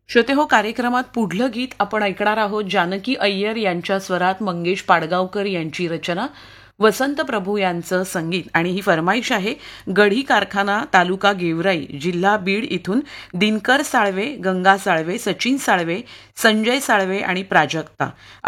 श्रोते हो, कार्यक्रमात पुढलं गीत आपण ऐकणार आहोत जानकी अय्यर यांच्या स्वरात, मंगेश पाडगावकर यांची रचना, वसंत प्रभू यांचं संगीत. आणि ही फरमाईश आहे गढी कारखाना, तालुका गेवराई, जिल्हा बीड इथून दिनकर साळवे, गंगा साळवे, सचिन साळवे, संजय साळवे आणि प्राजक्ता